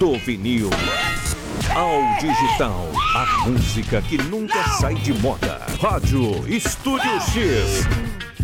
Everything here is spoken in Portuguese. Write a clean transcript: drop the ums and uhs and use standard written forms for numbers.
Do vinil ao digital, a música que nunca sai de moda. Rádio Estúdio X.